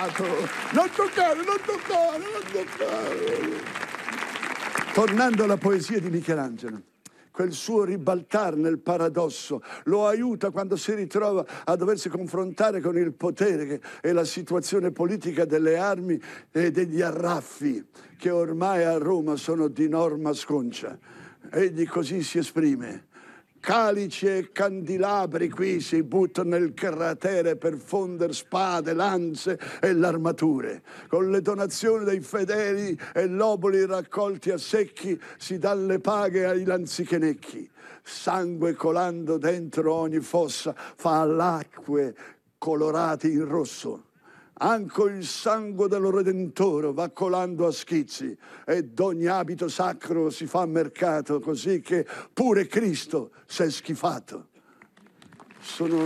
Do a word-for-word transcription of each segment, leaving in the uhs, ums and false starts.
toccato, non toccare, non toccare, non toccare. Tornando alla poesia di Michelangelo, quel suo ribaltar nel paradosso lo aiuta quando si ritrova a doversi confrontare con il potere e la situazione politica delle armi e degli arraffi che ormai a Roma sono di norma sconcia. Egli così si esprime: calici e candelabri qui si buttano nel cratere per fonder spade, lanze e l'armature. Con le donazioni dei fedeli e l'oboli raccolti a secchi si dà le paghe ai lanzichenecchi. Sangue colando dentro ogni fossa fa l'acque colorate in rosso. Anche il sangue del Redentore va colando a schizzi e d'ogni abito sacro si fa mercato, così che pure Cristo s'è schifato. Sono...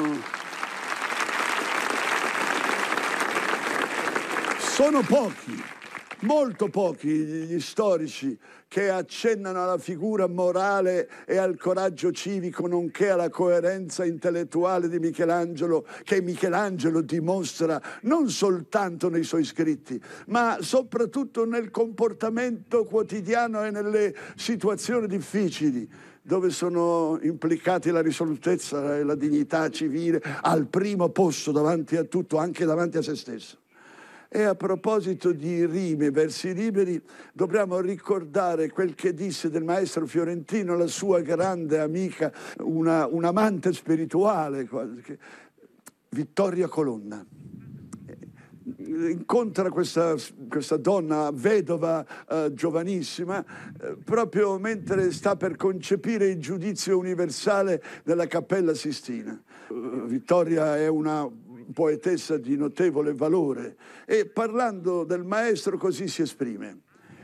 Sono pochi, molto pochi gli storici che accennano alla figura morale e al coraggio civico, nonché alla coerenza intellettuale di Michelangelo, che Michelangelo dimostra non soltanto nei suoi scritti, ma soprattutto nel comportamento quotidiano e nelle situazioni difficili, dove sono implicati la risolutezza e la dignità civile al primo posto davanti a tutto, anche davanti a se stesso. E a proposito di rime, versi liberi, dobbiamo ricordare quel che disse del maestro fiorentino la sua grande amica, una, un'amante spirituale, Vittoria Colonna. Incontra questa, questa donna vedova eh, giovanissima eh, proprio mentre sta per concepire il giudizio universale della Cappella Sistina. Uh, Vittoria è una poetessa di notevole valore e parlando del maestro così si esprime: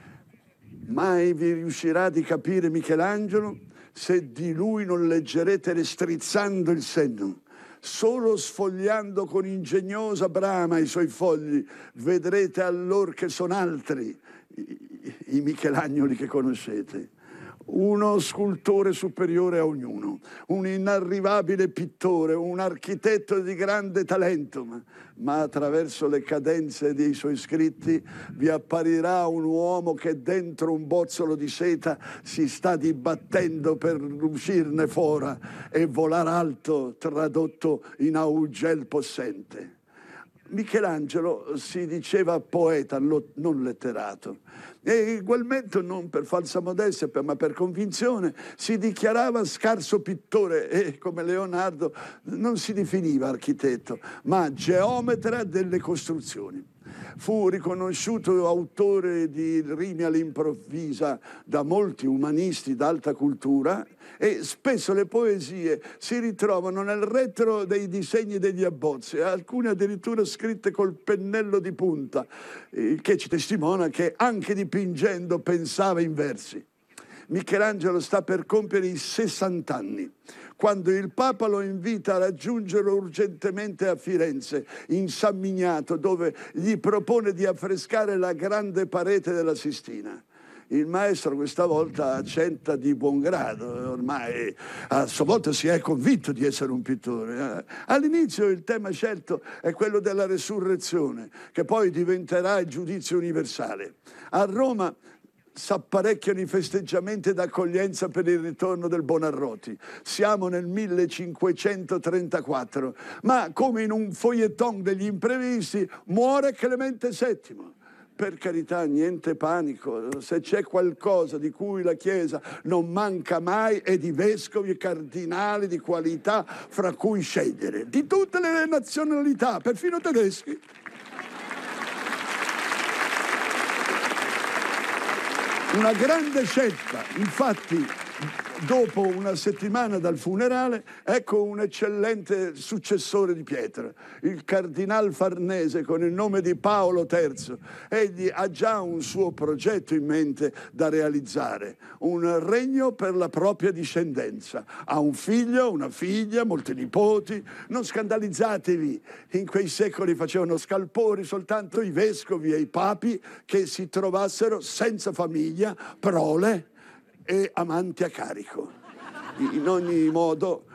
mai vi riuscirà di capire Michelangelo se di lui non leggerete strizzando il senno. Solo sfogliando con ingegnosa brama i suoi fogli vedrete allor che sono altri i, i Michelagnoli che conoscete. Uno scultore superiore a ognuno, un inarrivabile pittore, un architetto di grande talento, ma, ma attraverso le cadenze dei suoi scritti vi apparirà un uomo che dentro un bozzolo di seta si sta dibattendo per uscirne fuori e volar alto tradotto in augel possente. Michelangelo si diceva poeta, non letterato, e ugualmente non per falsa modestia ma per convinzione si dichiarava scarso pittore e come Leonardo non si definiva architetto ma geometra delle costruzioni. Fu riconosciuto autore di rime all'improvvisa da molti umanisti d'alta cultura e spesso le poesie si ritrovano nel retro dei disegni degli abbozzi, alcune addirittura scritte col pennello di punta, eh, che ci testimonia che anche dipingendo pensava in versi. Michelangelo sta per compiere i sessanta anni, quando il Papa lo invita a raggiungerlo urgentemente a Firenze, in San Miniato, dove gli propone di affrescare la grande parete della Sistina. Il maestro questa volta accetta di buon grado, ormai a sua volta si è convinto di essere un pittore. All'inizio il tema scelto è quello della resurrezione, che poi diventerà il giudizio universale. A Roma s'apparecchiano i festeggiamenti d'accoglienza per il ritorno del Buonarroti. Siamo nel millecinquecentotrentaquattro, ma come in un feuilleton degli imprevisti muore Clemente settimo. Per carità, niente panico, se c'è qualcosa di cui la Chiesa non manca mai è di vescovi e cardinali di qualità fra cui scegliere, di tutte le nazionalità, perfino tedeschi. Una grande scelta, infatti, dopo una settimana dal funerale, ecco un eccellente successore di Pietro, il cardinal Farnese con il nome di Paolo terzo. Egli ha già un suo progetto in mente da realizzare, un regno per la propria discendenza. Ha un figlio, una figlia, molti nipoti. Non scandalizzatevi, in quei secoli facevano scalpori soltanto i vescovi e i papi che si trovassero senza famiglia, prole e amanti a carico. In ogni modo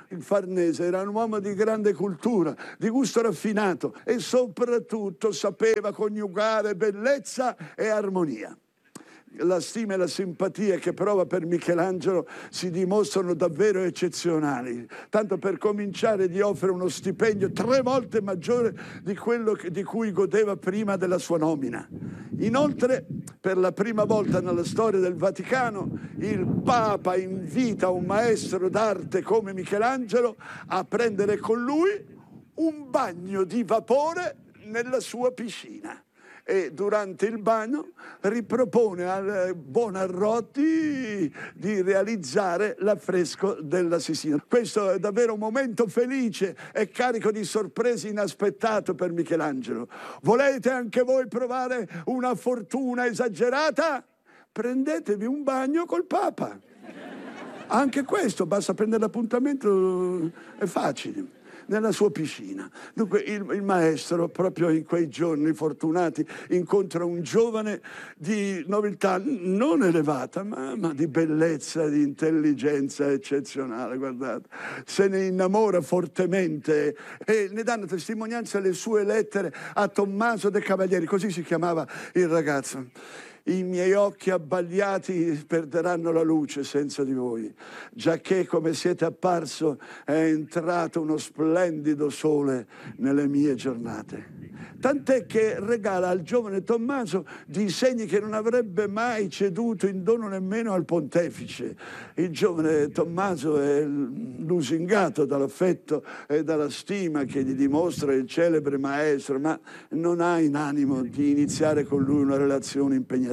il Farnese era un uomo di grande cultura, di gusto raffinato e soprattutto sapeva coniugare bellezza e armonia. La stima e la simpatia che prova per Michelangelo si dimostrano davvero eccezionali, tanto per cominciare gli offre uno stipendio tre volte maggiore di quello che, di cui godeva prima della sua nomina. Inoltre, per la prima volta nella storia del Vaticano, il Papa invita un maestro d'arte come Michelangelo a prendere con lui un bagno di vapore nella sua piscina. E durante il bagno ripropone al Buonarroti di realizzare l'affresco della Sistina. Questo è davvero un momento felice e carico di sorprese inaspettato per Michelangelo. Volete anche voi provare una fortuna esagerata? Prendetevi un bagno col Papa. Anche questo, basta prendere l'appuntamento, è facile. Nella sua piscina. Dunque il, il maestro, proprio in quei giorni fortunati, incontra un giovane di nobiltà non elevata, ma, ma di bellezza, di intelligenza eccezionale, guardate. Se ne innamora fortemente e ne danno testimonianza le sue lettere a Tommaso de' Cavalieri, così si chiamava il ragazzo. I miei occhi abbagliati perderanno la luce senza di voi, giacché come siete apparso è entrato uno splendido sole nelle mie giornate. Tant'è che regala al giovane Tommaso disegni che non avrebbe mai ceduto in dono nemmeno al pontefice. Il giovane Tommaso è lusingato dall'affetto e dalla stima che gli dimostra il celebre maestro, ma non ha in animo di iniziare con lui una relazione impegnativa.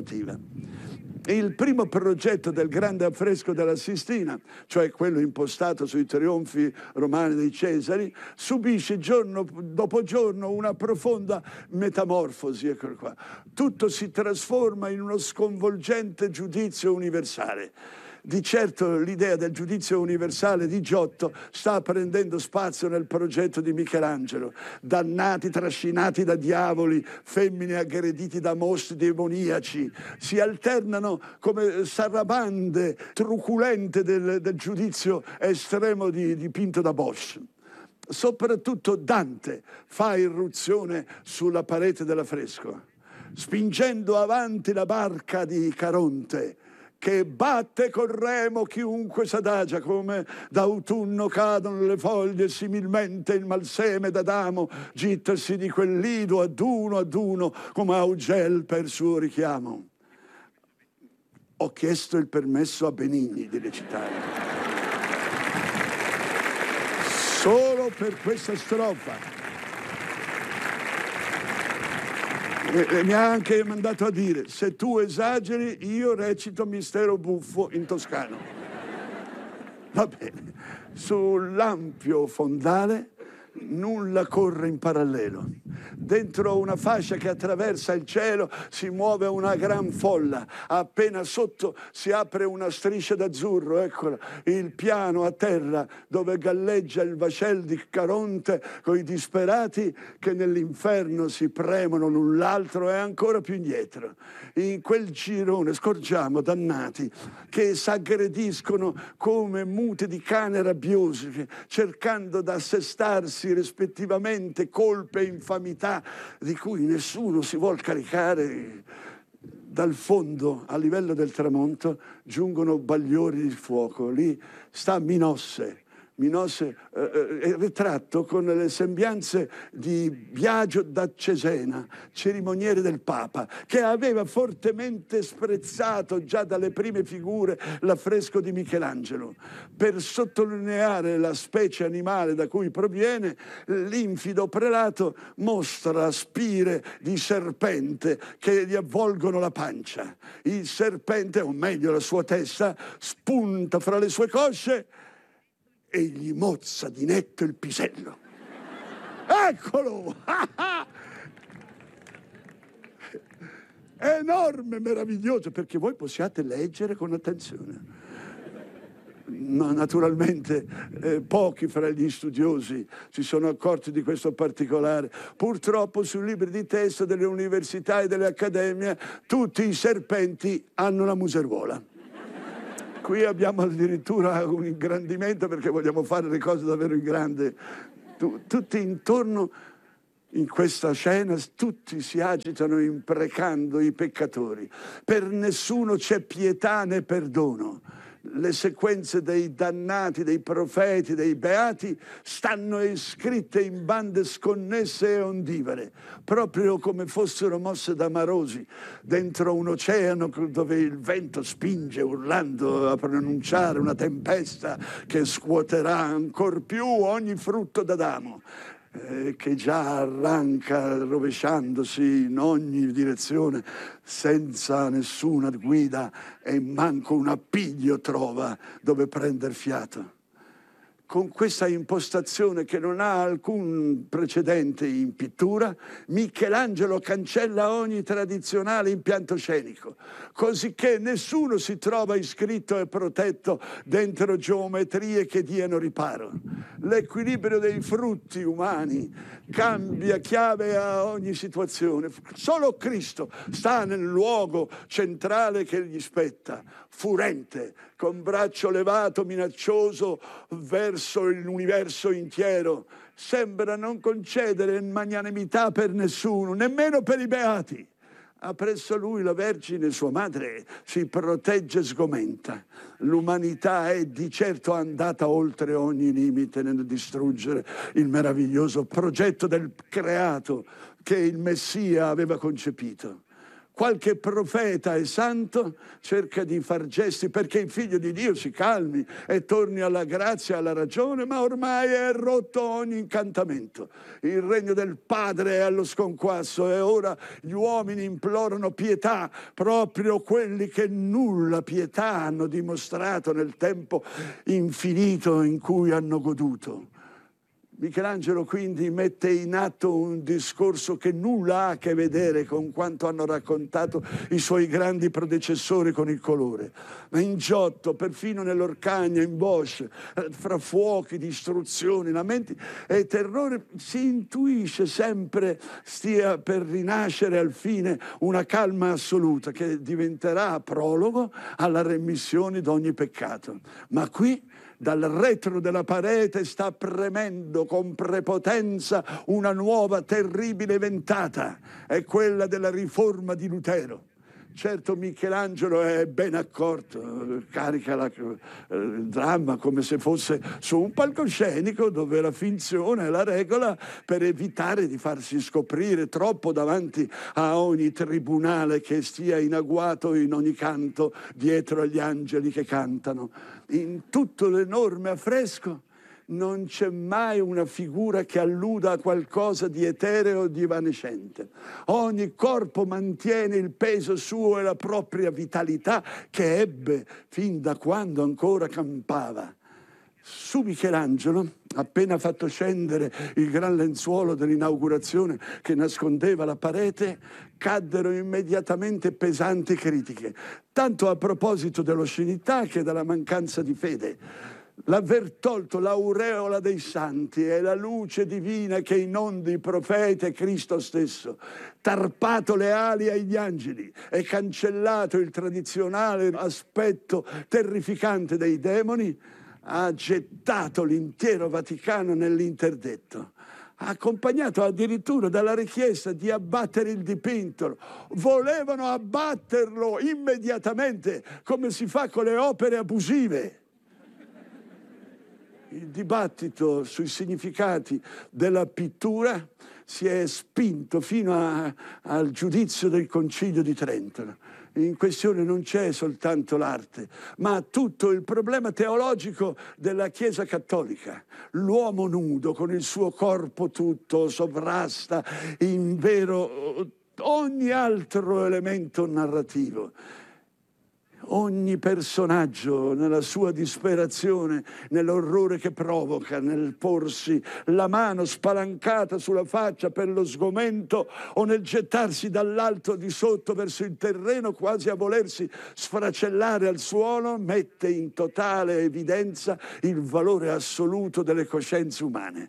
Il primo progetto del grande affresco della Sistina, cioè quello impostato sui trionfi romani dei Cesari, subisce giorno dopo giorno una profonda metamorfosi. Eccolo qua. Tutto si trasforma in uno sconvolgente giudizio universale. Di certo l'idea del giudizio universale di Giotto sta prendendo spazio nel progetto di Michelangelo. Dannati, trascinati da diavoli, femmine aggrediti da mostri demoniaci, si alternano come sarabande truculente del, del giudizio estremo di, dipinto da Bosch. Soprattutto Dante fa irruzione sulla parete dell'affresco, spingendo avanti la barca di Caronte, che batte col remo chiunque s'adagia, come d'autunno cadono le foglie, similmente il malseme d'Adamo gittasi di quel lido ad uno ad uno, come Augel per suo richiamo. Ho chiesto il permesso a Benigni di recitare. Solo per questa strofa. E mi ha anche mandato a dire: se tu esageri io recito Mistero buffo in toscano. Va bene. Sull'ampio fondale nulla corre in parallelo. Dentro una fascia che attraversa il cielo si muove una gran folla. Appena sotto si apre una striscia d'azzurro, eccola, il piano a terra dove galleggia il vascel di Caronte coi disperati che nell'inferno si premono l'un l'altro e ancora più indietro. In quel girone scorgiamo dannati che s'aggrediscono come mute di cane rabbiosi, cercando d'assestarsi rispettivamente colpe e infamità di cui nessuno si vuol caricare. Dal fondo, a livello del tramonto, giungono bagliori di fuoco. Lì sta Minosse. Minosse eh, è ritratto con le sembianze di Biagio da Cesena, cerimoniere del Papa, che aveva fortemente sprezzato già dalle prime figure l'affresco di Michelangelo. Per sottolineare la specie animale da cui proviene, l'infido prelato mostra spire di serpente che gli avvolgono la pancia. Il serpente, o meglio la sua testa, spunta fra le sue cosce e gli mozza di netto il pisello. Eccolo! È enorme, meraviglioso, perché voi possiate leggere con attenzione. No, naturalmente eh, pochi fra gli studiosi si sono accorti di questo particolare. Purtroppo sui libri di testo delle università e delle accademie tutti i serpenti hanno la museruola. Qui abbiamo addirittura un ingrandimento perché vogliamo fare le cose davvero in grande. Tu, tutti intorno in questa scena, tutti si agitano imprecando i peccatori. Per nessuno c'è pietà né perdono. Le sequenze dei dannati, dei profeti, dei beati stanno scritte in bande sconnesse e ondivore, proprio come fossero mosse da marosi dentro un oceano dove il vento spinge urlando a pronunciare una tempesta che scuoterà ancor più ogni frutto d'Adamo, eh, che già arranca rovesciandosi in ogni direzione senza nessuna guida e manco un appiglio trova dove prender fiato. Con questa impostazione che non ha alcun precedente in pittura, Michelangelo cancella ogni tradizionale impianto scenico, cosicché nessuno si trova iscritto e protetto dentro geometrie che diano riparo. L'equilibrio dei frutti umani cambia chiave a ogni situazione. Solo Cristo sta nel luogo centrale che gli spetta, furente, con braccio levato, minaccioso verso l'universo intero. Sembra non concedere magnanimità per nessuno, nemmeno per i beati. Appresso lui la Vergine, sua madre, si protegge e sgomenta. L'umanità è di certo andata oltre ogni limite nel distruggere il meraviglioso progetto del creato che il Messia aveva concepito. Qualche profeta e santo cerca di far gesti perché il Figlio di Dio si calmi e torni alla grazia e alla ragione, ma ormai è rotto ogni incantamento. Il regno del Padre è allo sconquasso e ora gli uomini implorano pietà, proprio quelli che nulla pietà hanno dimostrato nel tempo infinito in cui hanno goduto. Michelangelo quindi mette in atto un discorso che nulla ha a che vedere con quanto hanno raccontato i suoi grandi predecessori con il colore. Ma in Giotto, perfino nell'Orcagna, in Bosch, fra fuochi, distruzioni, lamenti e terrore, si intuisce sempre stia per rinascere al fine una calma assoluta che diventerà prologo alla remissione di ogni peccato. Ma qui dal retro della parete sta premendo con prepotenza una nuova terribile ventata, è quella della riforma di Lutero. Certo Michelangelo è ben accorto, carica la, il dramma come se fosse su un palcoscenico dove la finzione è la regola per evitare di farsi scoprire troppo davanti a ogni tribunale che stia in agguato in ogni canto dietro agli angeli che cantano. In tutto l'enorme affresco non c'è mai una figura che alluda a qualcosa di etereo o di evanescente. Ogni corpo mantiene il peso suo e la propria vitalità che ebbe fin da quando ancora campava. Su Michelangelo, appena fatto scendere il gran lenzuolo dell'inaugurazione che nascondeva la parete, caddero immediatamente pesanti critiche, tanto a proposito dell'oscenità che della mancanza di fede. L'aver tolto l'aureola dei santi e la luce divina che inondi i profeti e Cristo stesso, tarpato le ali agli angeli e cancellato il tradizionale aspetto terrificante dei demoni, ha gettato l'intero Vaticano nell'interdetto, accompagnato addirittura dalla richiesta di abbattere il dipinto. Volevano abbatterlo immediatamente, come si fa con le opere abusive. Il dibattito sui significati della pittura si è spinto fino a, al giudizio del Concilio di Trento. In questione non c'è soltanto l'arte, ma tutto il problema teologico della Chiesa cattolica. L'uomo nudo con il suo corpo tutto sovrasta in vero ogni altro elemento narrativo. Ogni personaggio nella sua disperazione, nell'orrore che provoca, nel porsi la mano spalancata sulla faccia per lo sgomento o nel gettarsi dall'alto di sotto verso il terreno quasi a volersi sfracellare al suolo, mette in totale evidenza il valore assoluto delle coscienze umane.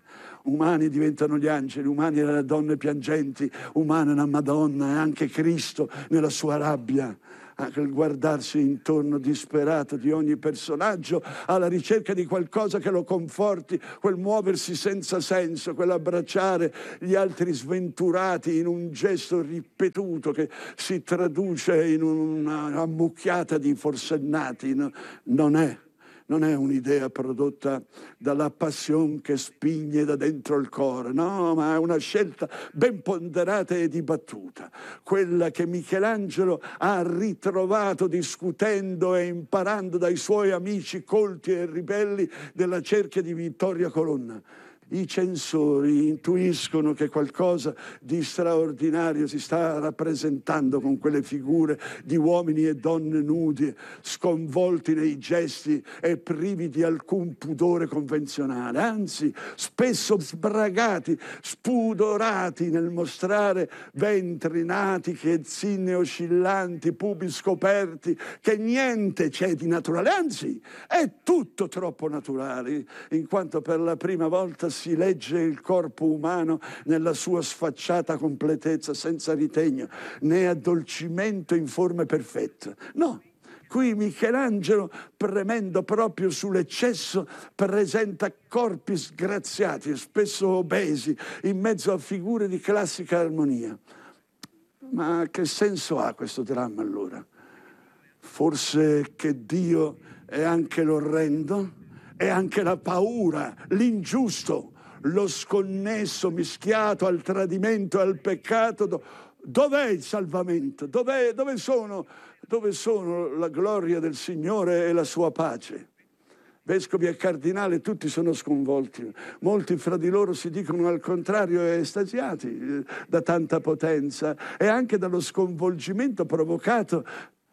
umani diventano gli angeli, umani le donne piangenti, umana la Madonna e anche Cristo nella sua rabbia. Anche il guardarsi intorno disperato di ogni personaggio alla ricerca di qualcosa che lo conforti, quel muoversi senza senso, quell'abbracciare gli altri sventurati in un gesto ripetuto che si traduce in una ammucchiata di forsennati, no, non è. Non è un'idea prodotta dalla passione che spigne da dentro il cuore, no, ma è una scelta ben ponderata e dibattuta, quella che Michelangelo ha ritrovato discutendo e imparando dai suoi amici colti e ribelli della cerchia di Vittoria Colonna. I censori intuiscono che qualcosa di straordinario si sta rappresentando con quelle figure di uomini e donne nudi, sconvolti nei gesti e privi di alcun pudore convenzionale, anzi spesso sbragati, spudorati nel mostrare ventri natiche e zinne oscillanti, pubi scoperti, che niente c'è di naturale, anzi è tutto troppo naturale, in quanto per la prima volta si legge il corpo umano nella sua sfacciata completezza, senza ritegno né addolcimento in forme perfette. No, qui Michelangelo, premendo proprio sull'eccesso, presenta corpi sgraziati, spesso obesi, in mezzo a figure di classica armonia. Ma che senso ha questo dramma allora? Forse che Dio è anche l'orrendo? È anche la paura, l'ingiusto, lo sconnesso mischiato al tradimento e al peccato. Dov'è il salvamento? Dov'è, dove sono, dove sono la gloria del Signore e la sua pace? Vescovi e cardinali tutti sono sconvolti, molti fra di loro si dicono al contrario estasiati eh, da tanta potenza e anche dallo sconvolgimento provocato.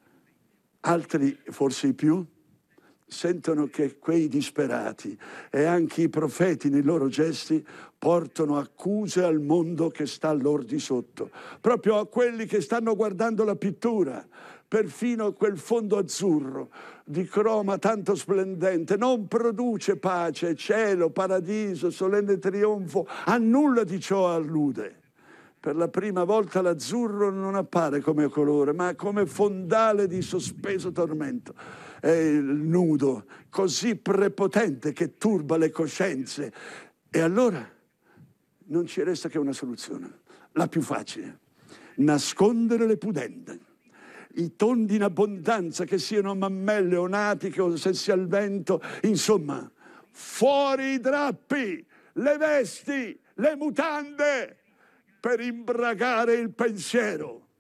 Altri, forse i più, sentono che quei disperati e anche i profeti nei loro gesti portano accuse al mondo che sta loro di sotto, proprio a quelli che stanno guardando la pittura. Perfino quel fondo azzurro di croma tanto splendente non produce pace, cielo, paradiso, solenne trionfo, a nulla di ciò allude. Per la prima volta l'azzurro non appare come colore, ma come fondale di sospeso tormento. È il nudo, così prepotente che turba le coscienze. E allora non ci resta che una soluzione, la più facile: nascondere le pudende. I tondi in abbondanza, che siano mammelle o natiche o sessi al vento, insomma, fuori i drappi, le vesti, le mutande, per imbragare il pensiero.